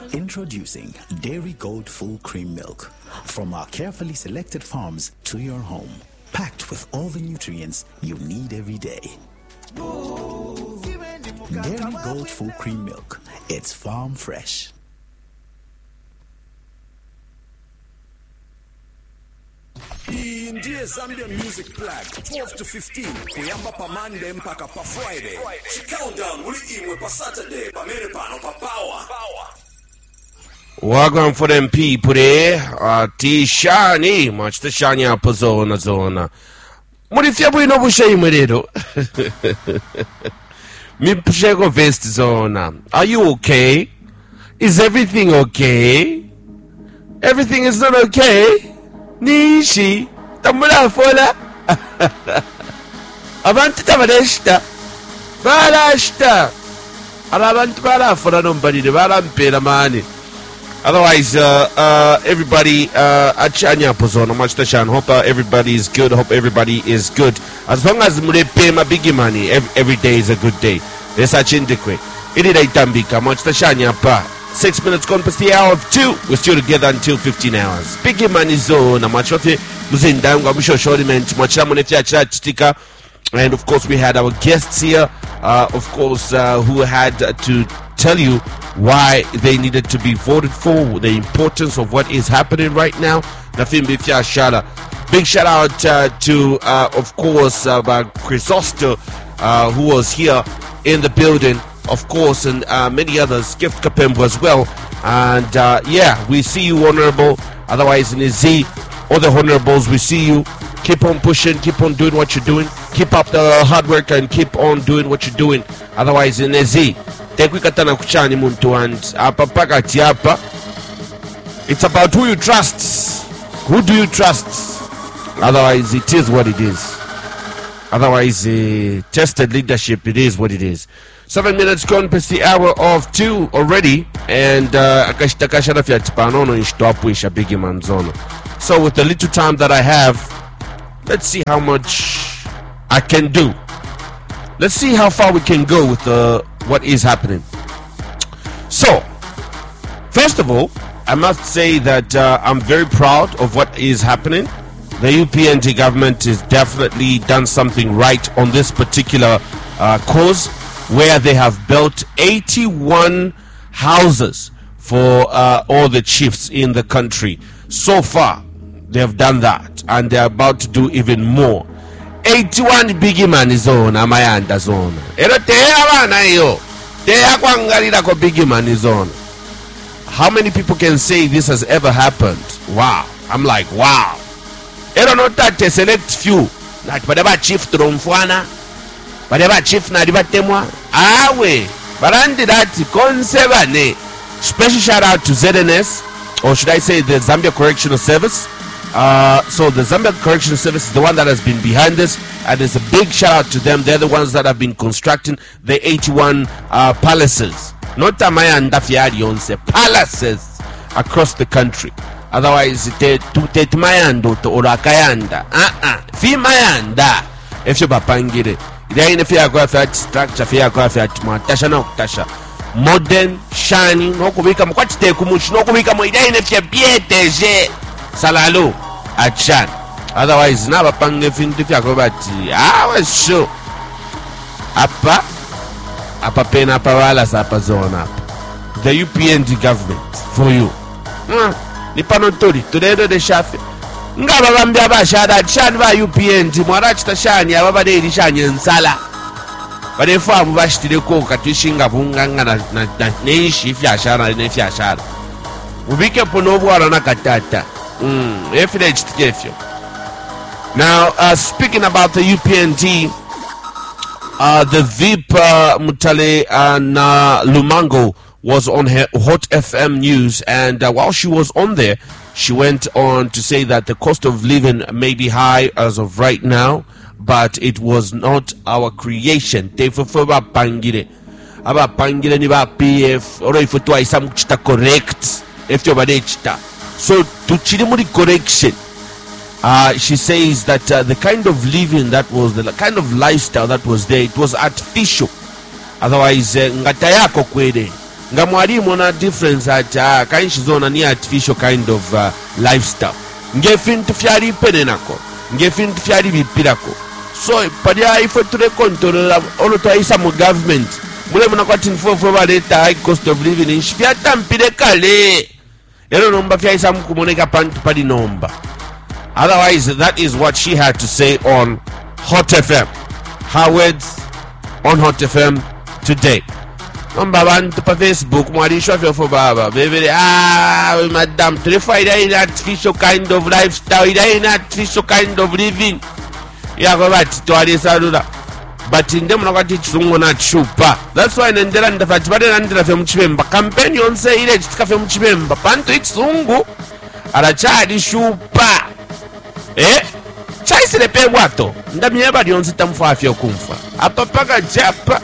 Introducing Dairy Gold Full Cream Milk from our carefully selected farms to your home, packed with all the nutrients you need every day. Dairy Gold Full Cream Milk. It's farm fresh. Ndiye Zambia Music Plug 12 to 15 kuyamba pa Monday mpaka pa Friday. Countdown uli imwe pa Saturday pamene pano pa Power. Welcome for them people there. Tishani, much Tishani hapo zona. Mulifia bwino bushaimwe lero. Mipsheko vest zona. Are you okay? Is everything okay? Everything is not okay? Nishi, tambula fola. Abantu tabadeshta. Balashta. Abantu balafola nobody balampera mani. Otherwise, everybody, achanya pozono, much tashan. Hope everybody is good. Hope everybody is good. As long as mule pay my big money, every day is a good day. There's such indicate. It is a tambika, much tashanya pa. 6 minutes gone past the hour of 2. We're still together until 15 hours. Big money zone. Much of it, Muzindanga, Misho Shoriment, much chitika. And of course, we had our guests here, who had to tell you why they needed to be voted for, the importance of what is happening right now. Big shout out to, Chrysosto, who was here in the building, of course, and many others, Gift Kapembo as well. And we see you, Honorable. Otherwise, in Z, all the Honorables, we see you. Keep on pushing, keep on doing what you're doing. Keep up the hard work and keep on doing what you're doing. Otherwise, in Z, it's about who you trust. Who do you trust? Otherwise, it is what it is. Otherwise, tested leadership, it is what it is. 7 minutes gone past the hour of 2 already. And so with the little time that I have, let's see how much I can do. Let's see how far we can go with what is happening. So, first of all, I must say that I'm very proud of what is happening. The UPND government has definitely done something right on this particular cause, where they have built 81 houses for all the chiefs in the country. So far, they have done that, and they're about to do even more. 81 big man zone, amayanda zone. Big man zone. How many people can say this has ever happened? Wow. I'm like, wow. I don't know that they select few. Like whatever chief Tromfwana, whatever chief Nadibatemwa. Awe. Barandi that Consevane. Special shout out to ZNS, or should I say the Zambia Correctional Service. So the Zambia Correctional Service is the one that has been behind this, and there's a big shout out to them. They're the ones that have been constructing the 81 palaces, not Tamayanda Fiadionse, palaces across the country. Otherwise, Tetmayando to Orakayanda, Fimayanda, if you bapangire, there in a fiagraphic structure, fiagraphic Tasha no Tasha. Modern, shining, no kubika mkwati tekumuchi, no kubika moida in a fiabiete. Salalu Achan. Otherwise, never pange finti fiagrobati. I was sure. Apa pena pawala sa zona. The UPND government for you. Ni panotori today the shafi. Ngaba bambia ba shada chan ba UPND mwarachi tashani ababa de lishanye nsala. Bade famu bashitire ko katishinga bunganga na neshi fyashara ne fyashara. Ubike ponobu arana katata. Now, speaking about the UPND, the VIP Mutale Lumango was on her Hot FM News, and while she was on there, she went on to say that the cost of living may be high as of right now, but it was not our creation. PF or if it was correct, if you so to Chirimuri correction, she says that the kind of living that was, the kind of lifestyle that was there, it was artificial. Otherwise, ngatayako kwede nga mwalimu na difference ati kainshizona ni artificial kind of lifestyle ngefintu fyali penenako ngefintu fyali bipirako so pali ifo tulekontrola olutwaisa mu government mule munakwati nfofo baleta high cost of living nshifyatampile kale ero nomba fyaisa mukumoneka pantu pali nomba. Otherwise, that is what she had to say on Hot FM. Her words on Hot FM today. Nomba bantu pa Facebook mwarishwa fyofo baba bebele madam tulefa ila artificial kind of lifestyle ila artificial kind of living yako bati twalisalula but inde munakati chizungu na chupa. That's why nendela ndafati bade nandela fya mchibemba campaign yonse ile chitika fya mchibemba pantu ichizungu alachadi chupa chaisile pe bwato ndamyeba lyonse tamfa fya kumfa apa paka japa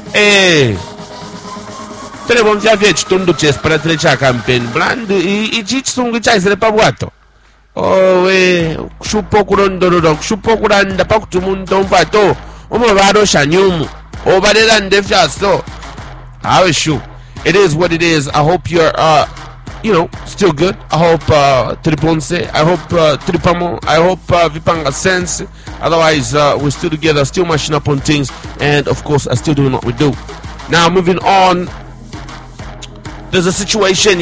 telebon fya fya chitundu chesparatere cha campaign brand ichi chisungu chaisile pa bwato owe kushupo kulondolola kushupo kulanda pakuti umuntu mpato umubaro shanyumu obalela ndefya so how sure it is what it is. I hope you're still good. I hope Triponse, I hope Tripamo, I hope Vipanga Sense. Otherwise we're still together, still mashing up on things, and of course still doing what we do. Now moving on, there's a situation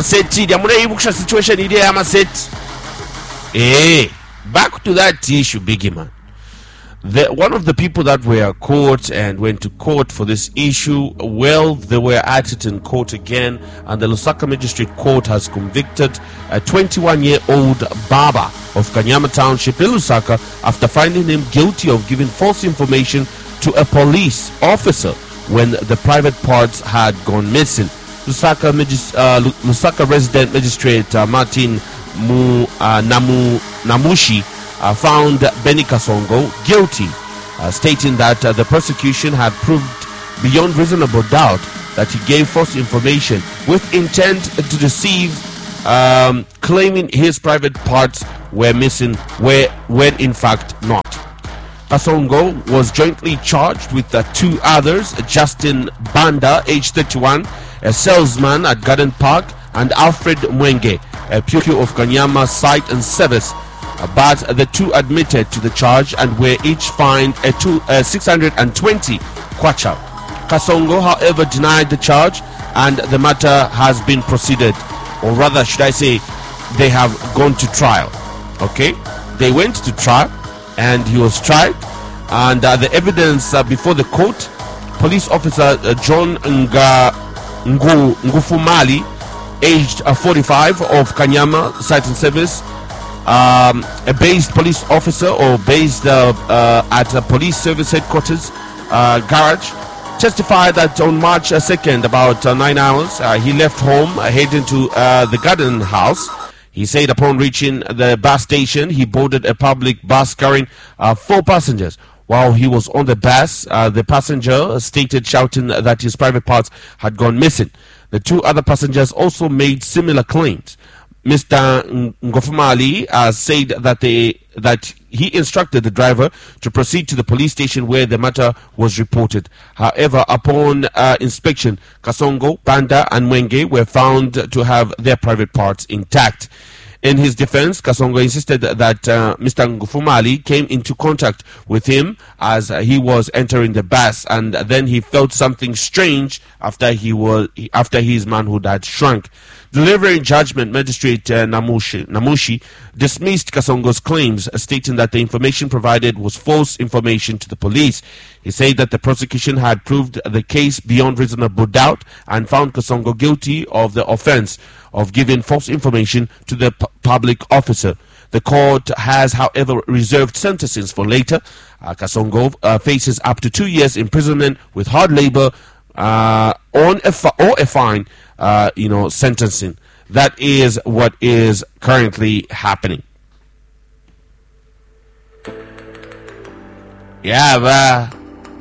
back to that issue, Biggie man. One of the people that were caught and went to court for this issue, well, they were at it in court again, and the Lusaka Magistrate Court has convicted a 21-year-old Baba of Kanyama Township in Lusaka after finding him guilty of giving false information to a police officer when the private parts had gone missing. Lusaka resident magistrate Martin Namushi found Benny Kasongo guilty, stating that the prosecution had proved beyond reasonable doubt that he gave false information with intent to deceive, claiming his private parts were missing when in fact not. Kasongo was jointly charged with two others, Justin Banda, age 31, a salesman at Garden Park, and Alfred Mwenge, a pupil of Kanyama Site and Service. But the two admitted to the charge and were each fined 620 kwacha. Kasongo, however, denied the charge, and the matter has been proceeded, or rather should I say, they have gone to trial. Okay, they went to trial and he was tried, and the evidence before the court, police officer John Ngufumali, aged 45, of Kanyama Site and Service, a based police officer or based at a police service headquarters garage, testified that on March 2nd, about 9 hours, he left home heading to the Garden House. He said upon reaching the bus station, he boarded a public bus carrying 4 passengers. While he was on the bus, the passenger stated shouting that his private parts had gone missing. The 2 other passengers also made similar claims. Mr. Ngofumali said that he instructed the driver to proceed to the police station where the matter was reported. However, upon inspection, Kasongo, Banda, and Mwenge were found to have their private parts intact. In his defense, Kasongo insisted that Mr. Ngufumali came into contact with him as he was entering the bus, and then he felt something strange after his manhood had shrunk. Delivering judgment, Magistrate Namushi dismissed Kasongo's claims, stating that the information provided was false information to the police. He said that the prosecution had proved the case beyond reasonable doubt and found Kasongo guilty of the offense of giving false information to the public officer. The court has, however, reserved sentences for later. Kasongo faces up to 2 years imprisonment with hard labor or a fine, sentencing. That is what is currently happening. Yeah,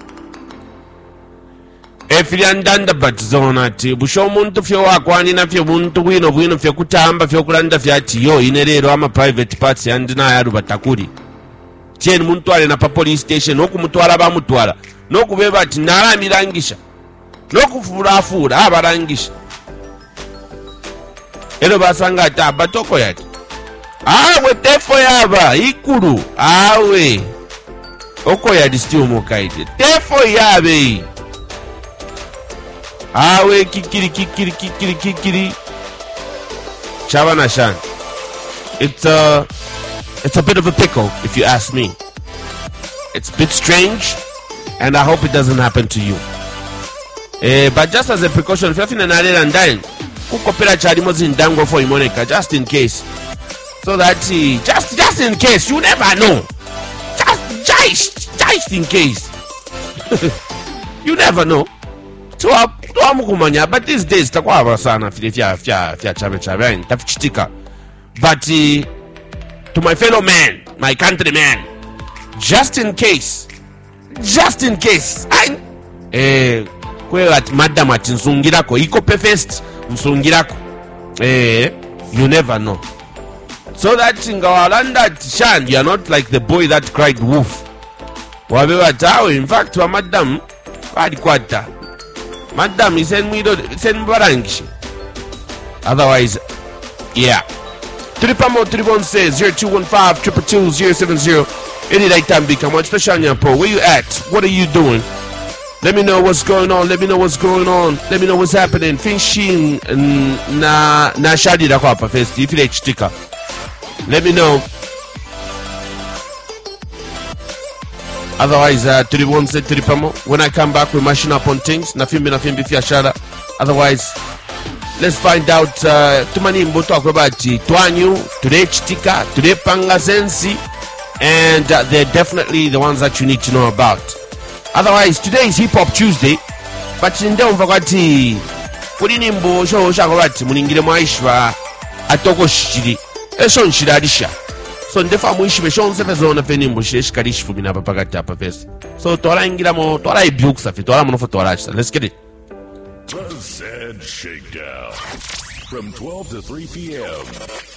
efiliandanda batizona ati busho omuntu fyo wakwanina fyo buntu bwino fyo kutamba fyo kulanda fyati yo inerero ama private parts yandina yaru batakuri cheni muntu ale na pa police station okumutwala bamutwala nokubeba ati nalamirangisha nokufuulafuula abalangisha ero basanga ati abatoko yati awe tefo yaba ikulu awe oko yadi still mukaide tefo yabe awe kikiri chabana shan. It's a bit of a pickle if you ask me. It's a bit strange and I hope it doesn't happen to you. But just as a precaution, if you're feeling and dying, kukopera charimo zindango for Monica, just in case. So that just in case, you never know. Just in case. You never know. But these days takwaba sana fya chabe tafichitika. But to my fellow man, my countryman, just in case kwe at madam at nsungirako iko perfect msungirako you never know. So that ngawalanda shan, you are not like the boy that cried wolf. Wabewa tawe, in fact wa madam badi kwata madam isen barangishi. Otherwise, yeah. Tripamo Tribon says 0215 222 070. Any night time become one special on your pro. Where you at? What are you doing? Let me know what's going on. Let me know what's going on. Let me know what's happening. Finshin na shadi da kwa pa festi. If you sticker. Let me know. Otherwise, Tribon said Tripamo. When I come back, we mashing up on things. Na fimbi fiashara. Otherwise, let's find out tumani mbo talk about Twanyu, today Chitika, today Pangasensi, and they're definitely the ones that you need to know about. Otherwise, today is Hip Hop Tuesday, but in don't forget kuri mbo show shakobati muningire mwaishwa atoko shiri eshon shiradisha. So ndefa muishibe shon sefezona fenimbo shishikarishi fumina papagata papes. So tola ingiramo tola ibyuksa fi tola monofo tola. Let's get it. The Zed Shakedown from 12 to 3 p.m.